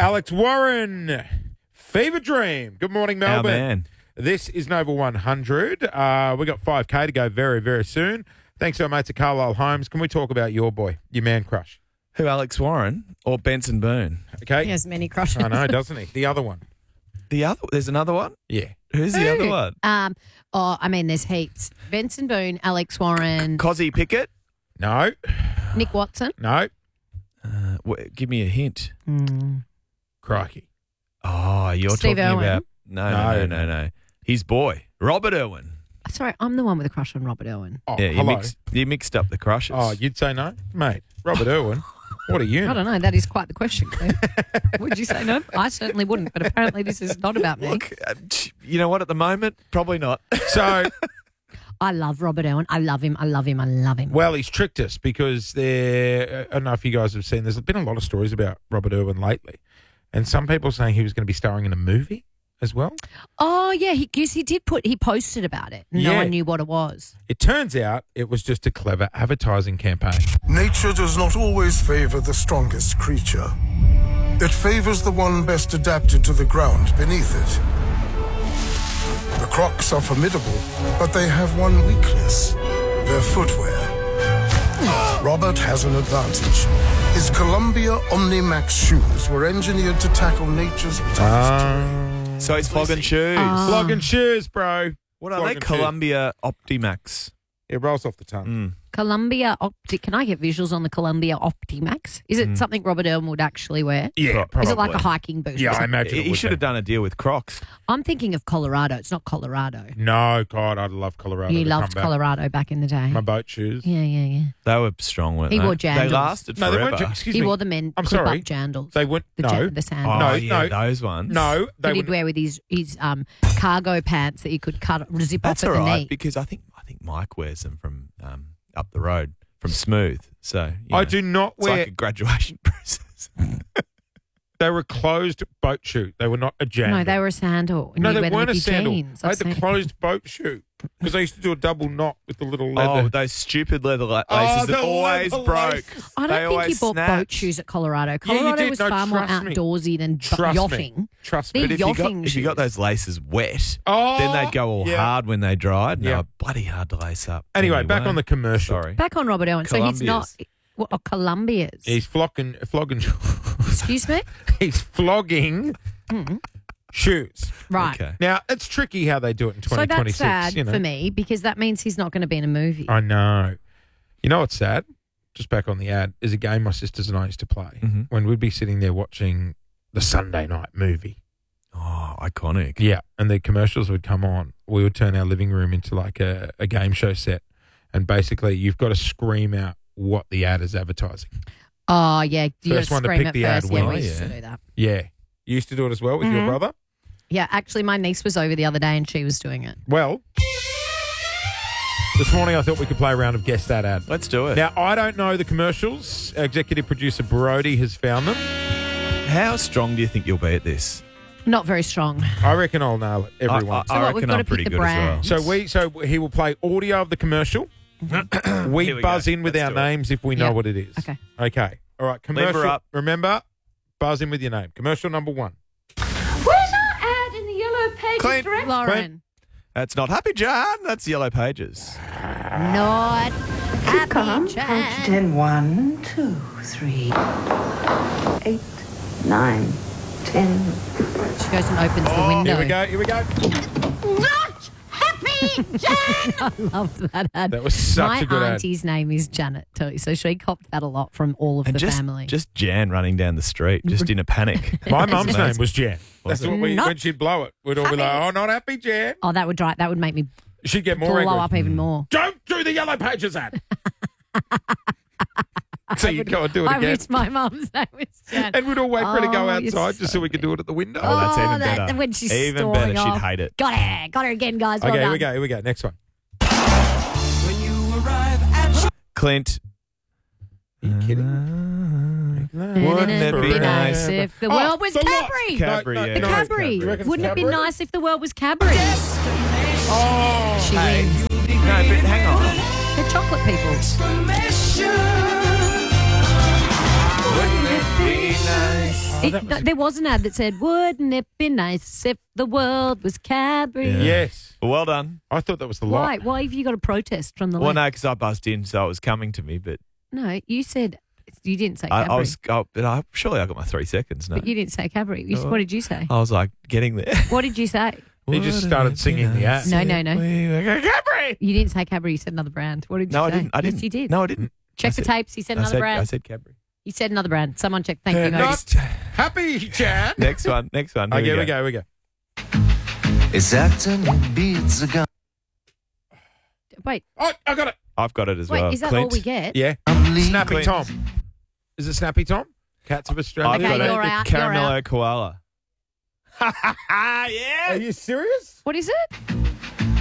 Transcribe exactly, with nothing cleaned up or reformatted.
Alex Warren, Fever Dream. Good morning, Melbourne. Our man. This is Nova one hundred. Uh, we got five K to go very, very soon. Thanks to our mates at Carlisle Homes. Can we talk about your boy, your man crush? Who, Alex Warren or Benson Boone? Okay. He has many crushes. I know, doesn't he? The other one. The other, there's another one? Yeah. Who's the other one? Um, oh, I mean, there's heaps. Benson Boone, Alex Warren, Cozzy Pickett? No. Nick Watson. No. Uh, wh- give me a hint. Mm. Crikey. Oh, you're Steve talking Irwin? about... No, no, No, no, no, no. His boy, Robert Irwin. Sorry, I'm the one with a crush on Robert Irwin. Oh, Yeah, you hello. mixed, you mixed up the crushes. Oh, you'd say no? Mate, Robert Irwin. What a unit. I don't know. That is quite the question, Claire. Would you say no? I certainly wouldn't, but apparently this is not about me. Look, uh, you know what, at the moment, probably not. So, I love Robert Irwin. I love him. I love him. I love him. well, he's tricked us because there, I don't know if you guys have seen, there's been a lot of stories about Robert Irwin lately. And some people are saying he was going to be starring in a movie as well. Oh, yeah. He, cause he did put, he posted about it. No Yeah. one knew what it was. It turns out it was just a clever advertising campaign. Nature does not always favor the strongest creature. It favors the one best adapted to the ground beneath it. The Crocs are formidable, but they have one weakness: their footwear. Robert has an advantage. His Columbia Omnimax shoes were engineered to tackle nature's toughest terrain. So he's flogging shoes. Ah. Flogging shoes, bro. what are they? flogging shoes. Columbia Optimax. It rolls off the tongue. Mm. Columbia Opti. Can I get visuals on the Columbia Optimax? Is it something Robert Irwin would actually wear? Yeah, probably. Is it like a hiking boot? or Yeah, I something? imagine it He would should be. have done a deal with Crocs. I'm thinking of Colorado. It's not Colorado. No, God, I'd love Colorado. He to loved come back. Colorado back in the day. My boat shoes. Yeah, yeah, yeah. They were strong, weren't He they? wore They jandals. lasted No, they forever. weren't. Excuse He me. wore the men I'm clip sorry. up jandals. They went. the, No, ja- the Oh, sandals. No, yeah, no. those ones. no. They that he'd would. wear with his his um cargo pants that you could cut zip That's off all at the right knee. because I think I think Mike wears them from um, up the road from Smooth. So you I know, do not It's wear. like a graduation process. They were a closed boat shoe. They were not a jandal. No, they were a sandal. And No, you'd they wear them weren't a with your sandal. jeans. I had I've the seen- closed boat shoe because I used to do a double knot with the little leather. Oh, those stupid leather la- Oh, laces the that always leather broke. laces. I They don't think he always bought boat snapped. shoes at Colorado. you Colorado did. was No, far more trust me. outdoorsy than b- Trust yachting. me. Trust The me. But if you, got, yachting if you got shoes. those laces wet, Oh, then they'd go all yeah. hard when they dried. And Yeah. they were bloody hard to lace up. Anyway, back on the commercial. Sorry. Back on Robert Irwin. So he's not. Columbia's. Well, oh, Columbia's. He's flogging, flogging. Excuse me? He's flogging shoes. Right. Okay. Now it's tricky how they do it in So twenty that's twenty-six. sad you know. for me because that means he's not going to be in a movie. I know. You know what's sad? Just back on the ad is a game my sisters and I used to play Mhm. when we'd be sitting there watching the Sunday night movie. Oh, iconic. Yeah, and the commercials would come on. We would turn our living room into like a, a game show set, and basically you've got to scream out what the ad is advertising. Oh, yeah. You First got one to to scream pick it the ad first. Yeah, we wins. used to Yeah. do that. Yeah, you used to do it as well with your Mhm. brother. Yeah, actually, my niece was over the other day and she was doing it. Well, this morning I thought we could play a round of guess that ad. Let's do it. Now I don't know the commercials. Executive producer Brody has found them. How strong do you think you'll be at this? Not very strong. I reckon I'll nail it every I, once. So I what, we've reckon got I'm to pick pretty the good as well. brand. So we, so he will play audio of the commercial. we, Here we buzz go. in with Let's our do it. names if we know Yeah. what it is. Okay. Okay. All right. Commercial. Lever up. Remember, buzz in with your name. Commercial number one. Where's our ad in the yellow pages, Clint. Greg? Lauren. That's not Happy John. That's Yellow Pages. Not happy Come, Jan. count in one, two, three, eight, nine, ten. She goes and opens the window. Here we go. Here we go. Not happy, Jan! I love that ad. That was such My a good ad. auntie's name is Janet too, so she copped that a lot from all of And the just, family. just Jan running down the street, just in a panic. My mum's amazing. name was Jan. That's Was it? what we Not when she'd blow it. We'd all be like, happy. "Oh, not happy, Jan." oh, that would drive. That would make me She'd get more blow angry. up even more. Don't do the yellow pages ad. So you'd go and do it I again. wish my mum's name was Jan. And we'd all wait for her to go Oh, you're outside just so so we could do it at the window. Oh, that's Oh, even that- better. when she's even storming better. off. She'd hate it. Got her. Got her again, guys. Well Okay, here done. we go. Here we go. Next one. Clint. Are you kidding? Wouldn't it be nice if the Oh, world was the lot. Cadbury? Cadbury, No, no, yeah. The no, Cadbury. You reckon it's Wouldn't it be Cadbury? nice if the world was Cadbury? Oh, She wins. No, but hang on. They're chocolate people. Wouldn't it be nice Oh, It- that was a- there was an ad that said, "Wouldn't it be nice if the world was Cadbury?" Yeah. Yes. Well, well done. I thought that was the Why? lot. Why have you got a protest from the Well, left? no, because I buzzed in, so it was coming to me, but No, you said you didn't say I, Cadbury. I was. I, but I, surely I got my three seconds. No, But you didn't say Cadbury. You, Oh. what did you say? I was like getting there. What did you say? He just Wouldn't started it singing be the nice ad. No, no, if no. we were Cadbury? You didn't say Cadbury. You said another brand. What did you No, I say? didn't. I didn't. Yes, you did. No, I didn't. Check I the said- tapes. He said I another said, brand. I said Cadbury. He said another brand. Someone check. Thank Uh, you, Moses. not happy, Jan. Next one. Next one. Here Okay, we we go. go, we go. It's acting in beats again. Wait, Oh, I got it. I've got it as wait. well. Is that Clint. all we get? Yeah. I'm leaving. Snappy Clint. Tom. Is it Snappy Tom? Cats of Australia. I've Okay, got you're it. out, you're Caramello out. koala. Are yeah. you serious? What is it?